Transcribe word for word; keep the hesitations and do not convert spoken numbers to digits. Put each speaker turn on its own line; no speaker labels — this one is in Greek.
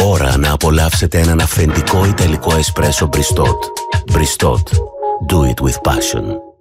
Ώρα να απολαύσετε έναν αυθεντικό ιταλικό εσπρέσο Bristot. Bristot. Do it with passion.